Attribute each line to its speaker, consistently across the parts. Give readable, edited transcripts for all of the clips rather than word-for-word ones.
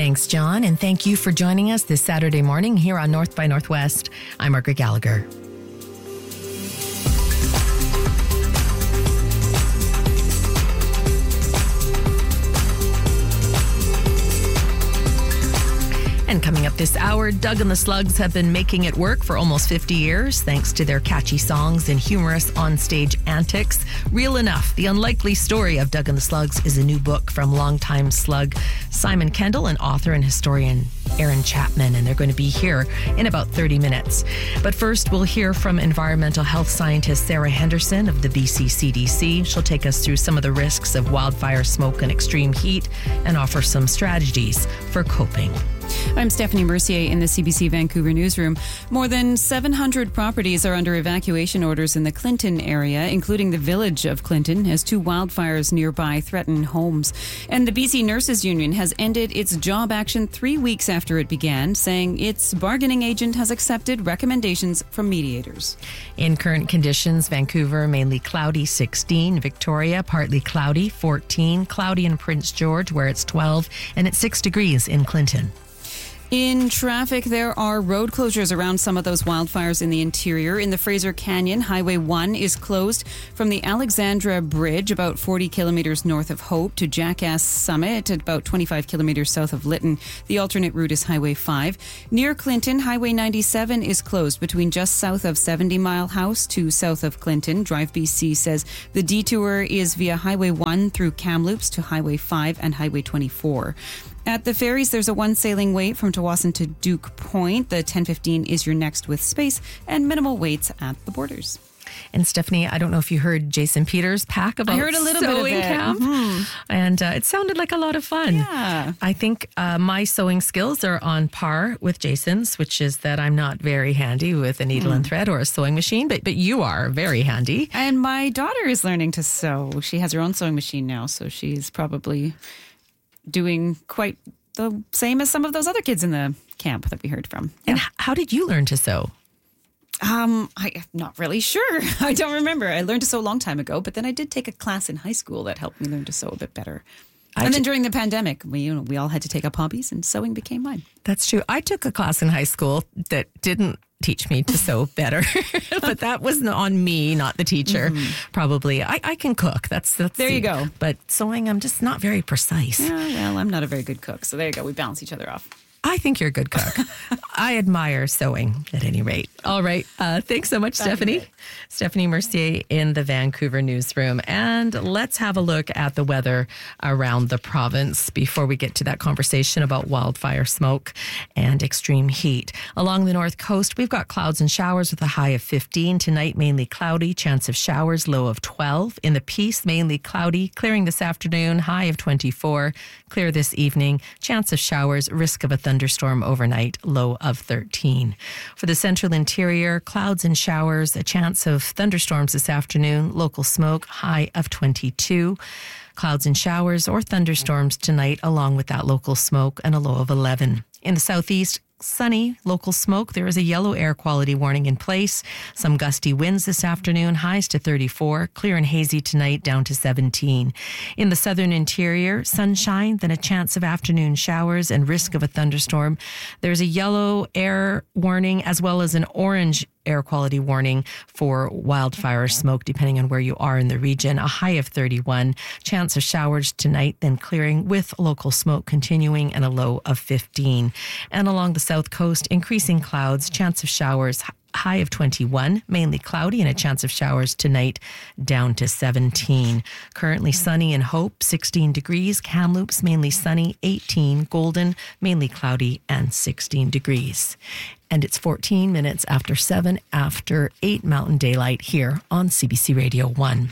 Speaker 1: Thanks, John, and thank you for joining us this Saturday morning here on North by Northwest. I'm Margaret Gallagher. And coming up this hour, Doug and the Slugs have been making it work for almost 50 years thanks to their catchy songs and humorous onstage antics. Real Enough, The Unlikely Story of Doug and the Slugs is a new book from longtime Slug Simon Kendall and author and historian Aaron Chapman, and they're going to be here in about 30 minutes. But first, we'll hear from environmental health scientist Sarah Henderson of the BC CDC. She'll take us through some of the risks of wildfire smoke and extreme heat and offer some strategies for coping.
Speaker 2: I'm Stephanie Mercier in the CBC Vancouver newsroom. More than 700 properties are under evacuation orders in the Clinton area, including the village of Clinton, as 2 wildfires nearby threaten homes. And the BC Nurses Union has ended its job action 3 weeks after it began, saying its bargaining agent has accepted recommendations from mediators.
Speaker 1: In current conditions, Vancouver mainly cloudy 16, Victoria partly cloudy 14, cloudy in Prince George where it's 12, and it's 6 degrees in Clinton.
Speaker 2: In traffic, there are road closures around some of those wildfires in the interior. In the Fraser Canyon, Highway 1 is closed from the Alexandra Bridge, about 40 kilometres north of Hope, to Jackass Summit, at about 25 kilometres south of Lytton. The alternate route is Highway 5. Near Clinton, Highway 97 is closed between just south of 70 Mile House to south of Clinton. Drive BC says the detour is via Highway 1 through Kamloops to Highway 5 and Highway 24. At the ferries, there's a 1 sailing wait from Tawasin to Duke Point. The 10:15 is your next with space and minimal waits at the borders.
Speaker 1: And Stephanie, I don't know if you heard Jason Peters' pack about
Speaker 2: I heard a little bit of it.
Speaker 1: camp.
Speaker 2: Mm-hmm.
Speaker 1: And it sounded like a lot of fun.
Speaker 2: Yeah.
Speaker 1: I think my sewing skills are on par with Jason's, which is that I'm not very handy with a needle and thread or a sewing machine, but you are very handy.
Speaker 2: And my daughter is learning to sew. She has her own sewing machine now, so she's probably doing quite the same as some of those other kids in the camp that we heard from. Yeah.
Speaker 1: And how did you learn to sew?
Speaker 2: I'm not really sure. I don't remember. I learned to sew a long time ago, but then I did take a class in high school that helped me learn to sew a bit better. And then during the pandemic, we all had to take up hobbies, and sewing became mine. That's true.
Speaker 1: I took a class in high school that didn't teach me to sew better, but that was on me, not the teacher. Probably. I can cook. That's
Speaker 2: there you go.
Speaker 1: But sewing, I'm just not very precise.
Speaker 2: Yeah, well, I'm not a very good cook, so there you go. We balance each other off.
Speaker 1: I think you're a good cook. I admire sewing at any rate. All right. Thanks so much, Stephanie. Stephanie Mercier in the Vancouver newsroom. And let's have a look at the weather around the province before we get to that conversation about wildfire smoke and extreme heat. Along the north coast, we've got clouds and showers with a high of 15. Tonight, mainly cloudy, chance of showers, low of 12. In the Peace, mainly cloudy, clearing this afternoon, high of 24. Clear this evening, chance of showers, risk of a thunderstorm overnight, low of 13. For the central interior, clouds and showers, a chance of thunderstorms this afternoon, local smoke, high of 22. Clouds and showers or thunderstorms tonight, along with that local smoke, and a low of 11. In the southeast, sunny, local smoke. There is a yellow air quality warning in place. Some gusty winds this afternoon, highs to 34. Clear and hazy tonight, down to 17. In the southern interior, sunshine, then a chance of afternoon showers and risk of a thunderstorm. There's a yellow air warning as well as an orange air quality warning for wildfire smoke, depending on where you are in the region. A high of 31. Chance of showers tonight, then clearing with local smoke continuing, and a low of 15. And along the south coast, increasing clouds, chance of showers, high of 21, mainly cloudy, and a chance of showers tonight, down to 17. Currently sunny in Hope, 16 degrees. Kamloops, mainly sunny, 18. Golden, mainly cloudy, and 16 degrees. And it's 14 minutes after 7, after 8 Mountain Daylight here on CBC Radio 1.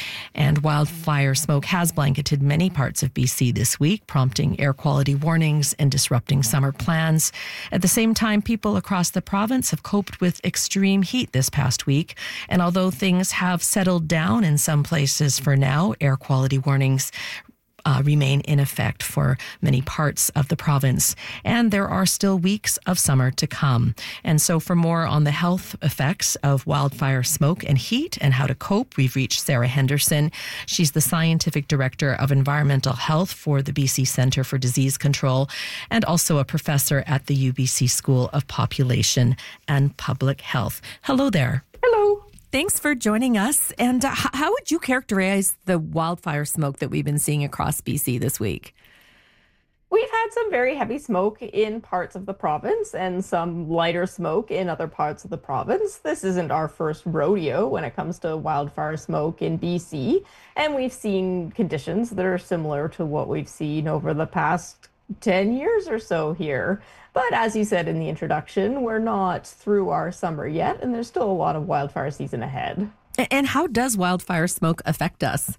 Speaker 1: And wildfire smoke has blanketed many parts of BC this week, prompting air quality warnings and disrupting summer plans. At the same time, people across the province have coped with extreme heat this past week. And although things have settled down in some places for now, air quality warnings remain in effect for many parts of the province. And there are still weeks of summer to come. And so for more on the health effects of wildfire smoke and heat and how to cope, we've reached Sarah Henderson. She's the Scientific Director of Environmental Health for the BC Centre for Disease Control and also a professor at the UBC School of Population and Public Health. Hello there.
Speaker 3: Hello.
Speaker 1: Thanks for joining us. And how would you characterize the wildfire smoke that we've been seeing across BC this week?
Speaker 3: We've had some very heavy smoke in parts of the province and some lighter smoke in other parts of the province. This isn't our first rodeo when it comes to wildfire smoke in BC. And we've seen conditions that are similar to what we've seen over the past 10 years or so here. But as you said in the introduction, we're not through our summer yet, and there's still a lot of wildfire season ahead.
Speaker 1: And how does wildfire smoke affect us?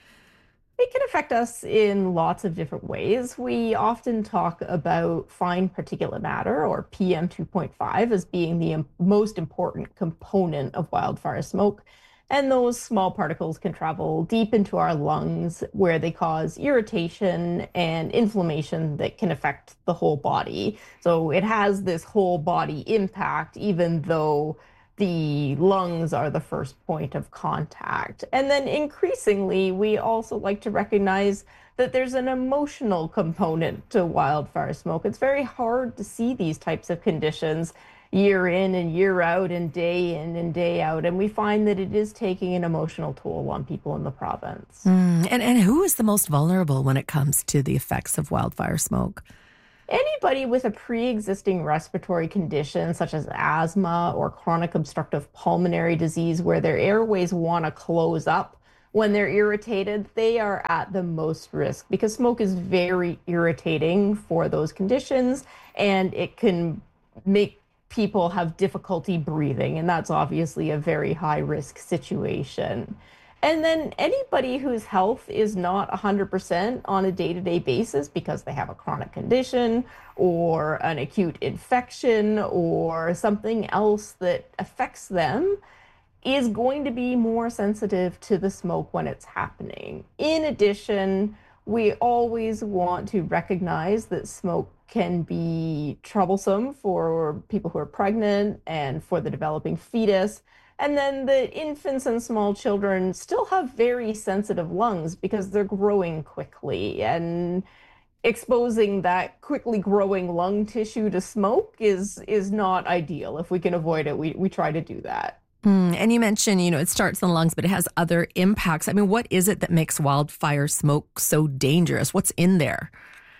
Speaker 3: It can affect us in lots of different ways. We often talk about fine particulate matter, or PM 2.5, as being the most important component of wildfire smoke. And those small particles can travel deep into our lungs, where they cause irritation and inflammation that can affect the whole body. So it has this whole body impact, even though the lungs are the first point of contact. And then increasingly, we also like to recognize that there's an emotional component to wildfire smoke. It's very hard to see these types of conditions year in and year out and day in and day out. And we find that it is taking an emotional toll on people in the province.
Speaker 1: And who is the most vulnerable when it comes to the effects of wildfire smoke?
Speaker 3: Anybody with a pre-existing respiratory condition, such as asthma or chronic obstructive pulmonary disease, where their airways want to close up when they're irritated, they are at the most risk because smoke is very irritating for those conditions, and it can make people have difficulty breathing, and that's obviously a very high risk situation. And then anybody whose health is not 100% on a day-to-day basis because they have a chronic condition or an acute infection or something else that affects them is going to be more sensitive to the smoke when it's happening. In addition, we always want to recognize that smoke can be troublesome for people who are pregnant and for the developing fetus. And then the infants and small children still have very sensitive lungs because they're growing quickly. And exposing that quickly growing lung tissue to smoke is not ideal. If we can avoid it, we try to do that.
Speaker 1: And you mentioned, it starts in the lungs, but it has other impacts. I mean, what is it that makes wildfire smoke so dangerous? What's in there?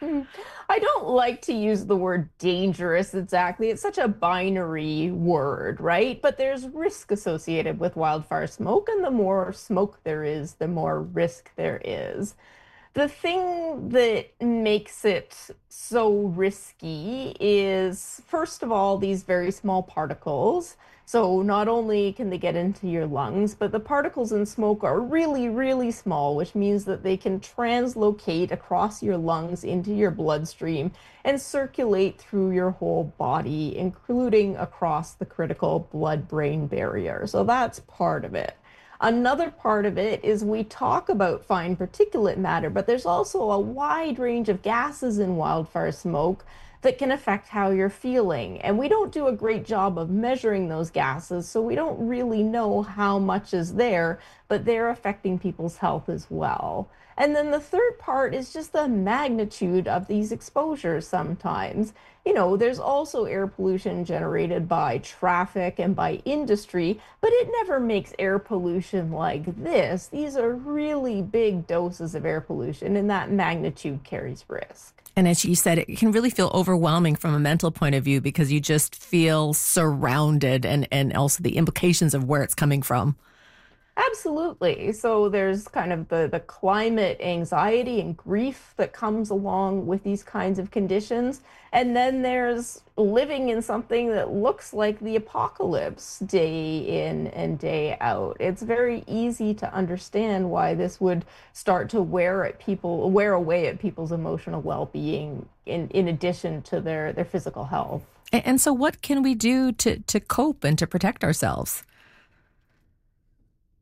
Speaker 3: I don't like to use the word dangerous exactly. It's such a binary word, right? But there's risk associated with wildfire smoke, and the more smoke there is, the more risk there is. The thing that makes it so risky is, first of all, these very small particles. So not only can they get into your lungs, but the particles in smoke are really, really small, which means that they can translocate across your lungs into your bloodstream and circulate through your whole body, including across the critical blood-brain barrier. So that's part of it. Another part of it is we talk about fine particulate matter, but there's also a wide range of gases in wildfire smoke that can affect how you're feeling. And we don't do a great job of measuring those gases, so we don't really know how much is there, but they're affecting people's health as well. And then the third part is just the magnitude of these exposures sometimes. There's also air pollution generated by traffic and by industry, but it never makes air pollution like this. These are really big doses of air pollution, and that magnitude carries risk.
Speaker 1: And as you said, it can really feel overwhelming from a mental point of view because you just feel surrounded and also the implications of where it's coming from.
Speaker 3: Absolutely. So there's kind of the climate anxiety and grief that comes along with these kinds of conditions. And then there's living in something that looks like the apocalypse day in and day out. It's very easy to understand why this would start to wear away at people's emotional well-being in addition to their physical health.
Speaker 1: And so what can we do to cope and to protect ourselves?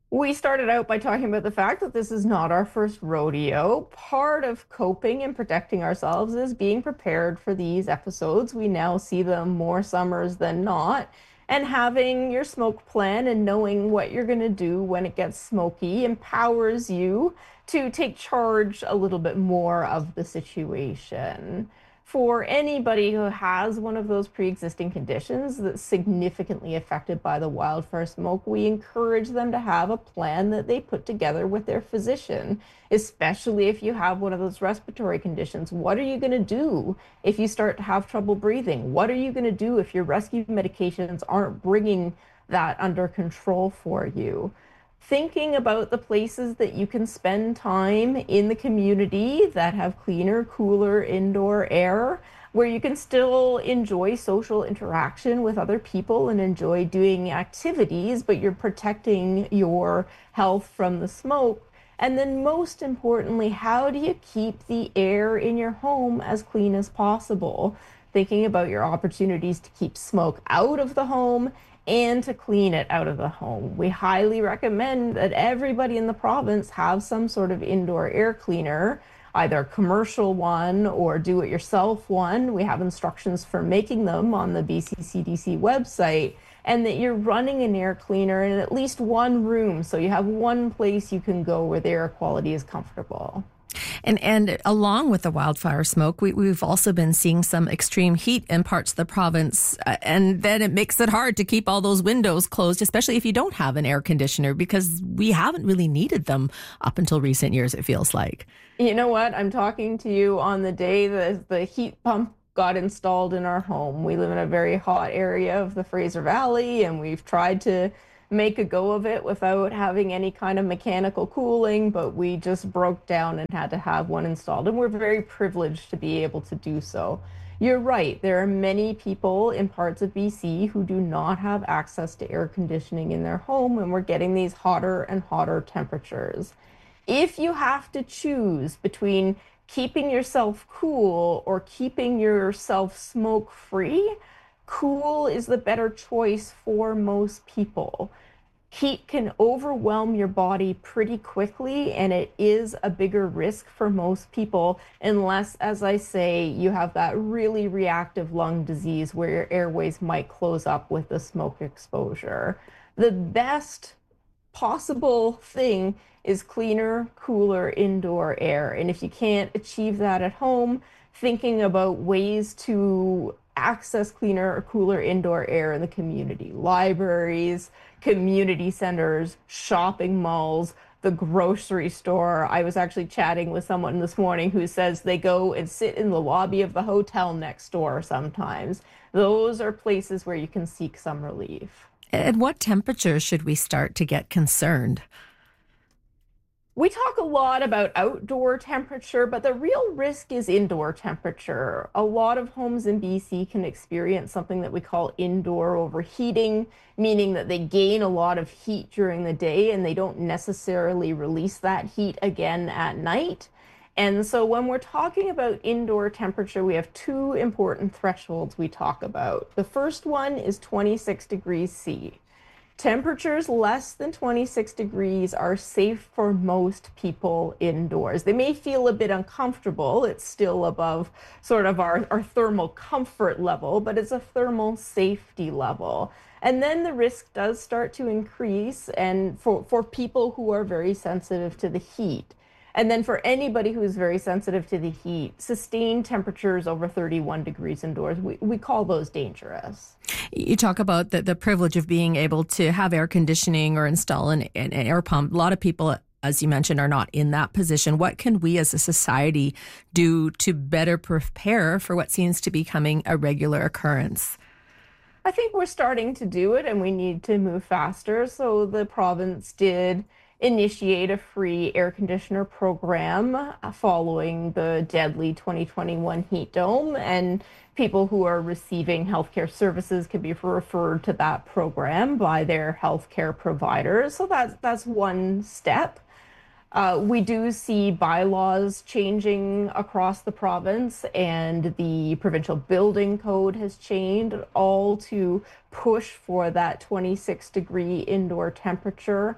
Speaker 3: We started out by talking about the fact that this is not our first rodeo. Part of coping and protecting ourselves is being prepared for these episodes. We now see them more summers than not. And having your smoke plan and knowing what you're going to do when it gets smoky empowers you to take charge a little bit more of the situation. For anybody who has one of those pre-existing conditions that's significantly affected by the wildfire smoke, we encourage them to have a plan that they put together with their physician, especially if you have one of those respiratory conditions. What are you going to do if you start to have trouble breathing? What are you going to do if your rescue medications aren't bringing that under control for you? Thinking about the places that you can spend time in the community that have cleaner, cooler indoor air, where you can still enjoy social interaction with other people and enjoy doing activities, but you're protecting your health from the smoke. And then, most importantly, how do you keep the air in your home as clean as possible? Thinking about your opportunities to keep smoke out of the home and to clean it out of the home. We highly recommend that everybody in the province have some sort of indoor air cleaner, either a commercial one or do-it-yourself one. We have instructions for making them on the BCCDC website, and that you're running an air cleaner in at least one room, so you have one place you can go where the air quality is comfortable.
Speaker 1: And along with the wildfire smoke, we've also been seeing some extreme heat in parts of the province. And then it makes it hard to keep all those windows closed, especially if you don't have an air conditioner, because we haven't really needed them up until recent years, it feels like.
Speaker 3: You know what? I'm talking to you on the day that the heat pump got installed in our home. We live in a very hot area of the Fraser Valley, and we've tried to make a go of it without having any kind of mechanical cooling, but we just broke down and had to have one installed. And we're very privileged to be able to do so. You're right, there are many people in parts of BC who do not have access to air conditioning in their home, and we're getting these hotter and hotter temperatures. If you have to choose between keeping yourself cool or keeping yourself smoke free, cool is the better choice for most people. Heat can overwhelm your body pretty quickly, and it is a bigger risk for most people, unless, as I say, you have that really reactive lung disease where your airways might close up with the smoke exposure. The best possible thing is cleaner, cooler indoor air. And if you can't achieve that at home, thinking about ways to access cleaner or cooler indoor air in the community, libraries, community centers, shopping malls, the grocery store. I was actually chatting with someone this morning who says they go and sit in the lobby of the hotel next door sometimes. Those are places where you can seek some relief.
Speaker 1: At what temperature should we start to get concerned?
Speaker 3: We talk a lot about outdoor temperature, but the real risk is indoor temperature. A lot of homes in BC can experience something that we call indoor overheating, meaning that they gain a lot of heat during the day and they don't necessarily release that heat again at night. And so when we're talking about indoor temperature, we have two important thresholds we talk about. The first one is 26 degrees C. Temperatures less than 26 degrees are safe for most people indoors. They may feel a bit uncomfortable. It's still above sort of our thermal comfort level, but it's a thermal safety level. And then the risk does start to increase, and for people who are very sensitive to the heat. And then for anybody who is very sensitive to the heat, sustained temperatures over 31 degrees indoors, we call those dangerous.
Speaker 1: You talk about the privilege of being able to have air conditioning or install an air pump. A lot of people, as you mentioned, are not in that position. What can we as a society do to better prepare for what seems to be becoming a regular occurrence?
Speaker 3: I think we're starting to do it, and we need to move faster. So the province did initiate a free air conditioner program following the deadly 2021 heat dome, and people who are receiving healthcare services can be referred to that program by their healthcare providers. So that's one step. We do see bylaws changing across the province, and the provincial building code has changed, all to push for that 26-degree indoor temperature.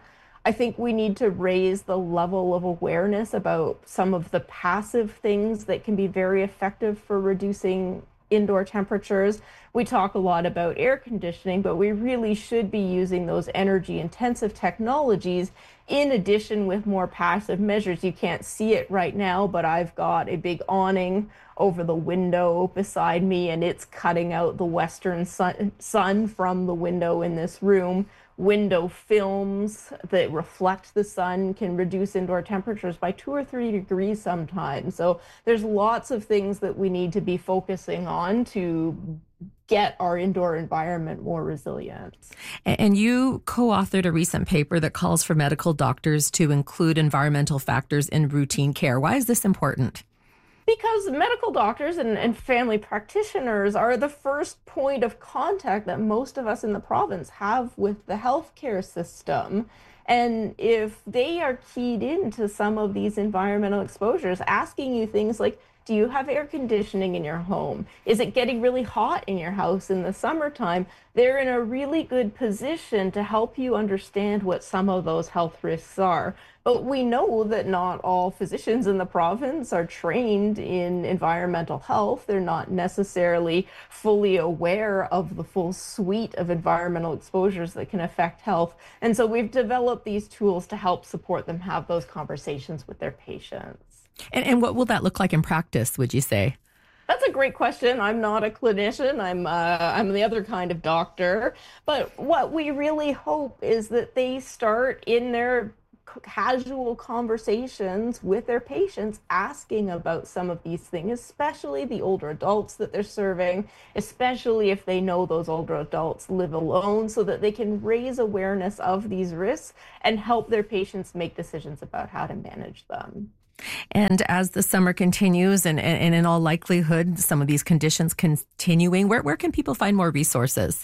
Speaker 3: I think we need to raise the level of awareness about some of the passive things that can be very effective for reducing indoor temperatures. We talk a lot about air conditioning, but we really should be using those energy intensive technologies in addition with more passive measures. You can't see it right now, but I've got a big awning over the window beside me, and it's cutting out the western sun from the window in this room. Window films that reflect the sun can reduce indoor temperatures by 2 or 3 degrees sometimes. So there's lots of things that we need to be focusing on to get our indoor environment more resilient.
Speaker 1: And you co-authored a recent paper that calls for medical doctors to include environmental factors in routine care. Why is this important?
Speaker 3: Because medical doctors and family practitioners are the first point of contact that most of us in the province have with the healthcare system. And if they are keyed into some of these environmental exposures, asking you things like, do you have air conditioning in your home? Is it getting really hot in your house in the summertime? They're in a really good position to help you understand what some of those health risks are. But we know that not all physicians in the province are trained in environmental health. They're not necessarily fully aware of the full suite of environmental exposures that can affect health. And so we've developed these tools to help support them have those conversations with their patients.
Speaker 1: And what will that look like in practice, would you say?
Speaker 3: That's a great question. I'm not a clinician. I'm the other kind of doctor. But what we really hope is that they start in their casual conversations with their patients asking about some of these things, especially the older adults that they're serving, especially if they know those older adults live alone, so that they can raise awareness of these risks and help their patients make decisions about how to manage them.
Speaker 1: And as the summer continues and in all likelihood, some of these conditions continuing, where can people find more resources?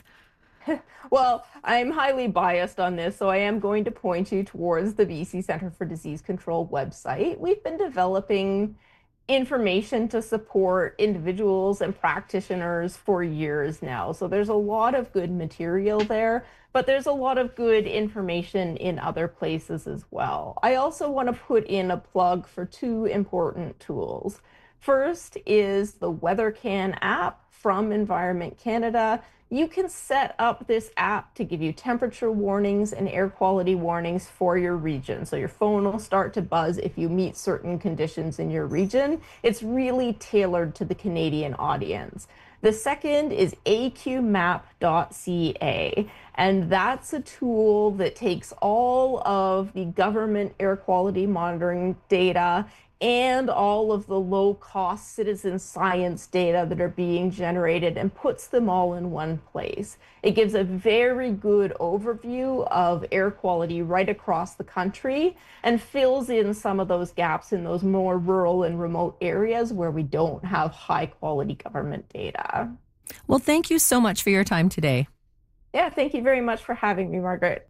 Speaker 3: Well, I'm highly biased on this, so I am going to point you towards the BC Centre for Disease Control website. We've been developing information to support individuals and practitioners for years now. So there's a lot of good material there, but there's a lot of good information in other places as well. I also want to put in a plug for 2 important tools. First is the WeatherCan app from Environment Canada. You can set up this app to give you temperature warnings and air quality warnings for your region. So your phone will start to buzz if you meet certain conditions in your region. It's really tailored to the Canadian audience. The second is aqmap.ca, and that's a tool that takes all of the government air quality monitoring data and all of the low-cost citizen science data that are being generated and puts them all in one place. It gives a very good overview of air quality right across the country and fills in some of those gaps in those more rural and remote areas where we don't have high-quality government data.
Speaker 1: Well, thank you so much for your time today.
Speaker 3: Yeah, thank you very much for having me, Margaret.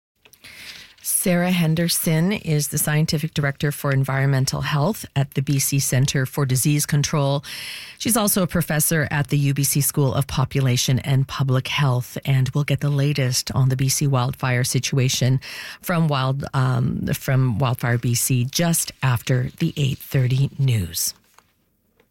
Speaker 1: Sarah Henderson is the Scientific Director for Environmental Health at the BC Centre for Disease Control. She's also a professor at the UBC School of Population and Public Health, and we'll get the latest on the BC wildfire situation from Wildfire BC just after the 8:30 news.